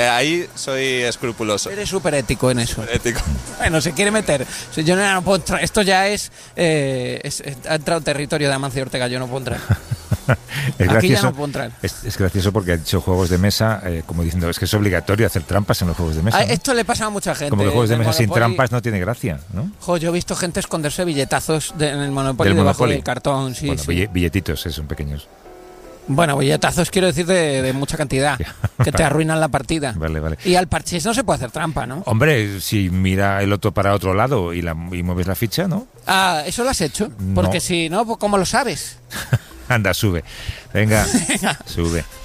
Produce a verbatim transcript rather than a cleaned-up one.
ahí soy escrupuloso. Eres súper ético en eso. Ético. Bueno, se quiere meter. Si yo no, no puedo entrar. Esto ya es, eh, es, ha entrado en territorio de Amancio Ortega. Yo no puedo entrar. Es Aquí gracioso, ya no puedo entrar. Es, es gracioso porque ha dicho juegos de mesa, eh, como diciendo, es que es obligatorio hacer trampas en los juegos de mesa. Ah, ¿no? Esto le pasa a mucha gente. Como que juegos de mesa sin Monopoly, trampas no tiene gracia, ¿no? Jo, yo he visto gente esconderse billetazos de, en el Monopoly Del debajo Monopoly. del cartón. Sí, Bueno, sí. bille- billetitos, eh, son pequeños. Bueno, billetazos quiero decir de, de mucha cantidad, que te arruinan la partida. Vale, vale. Y al parchís no se puede hacer trampa, ¿no? Hombre, si mira el otro para otro lado y, la, y mueves la ficha, ¿no? Ah, ¿eso lo has hecho? No. Porque si no, pues ¿cómo lo sabes? Anda, sube. Venga, Venga. sube.